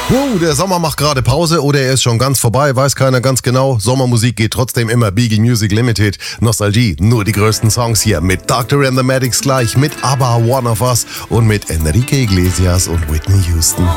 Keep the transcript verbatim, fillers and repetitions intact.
Wow, der Sommer macht gerade Pause oder er ist schon ganz vorbei, weiß keiner ganz genau. Sommermusik geht trotzdem immer. Beagle Music Limited. Nostalgie, nur die größten Songs hier mit Doctor and the Medics gleich, mit ABBA, One of Us und mit Enrique Iglesias und Whitney Houston.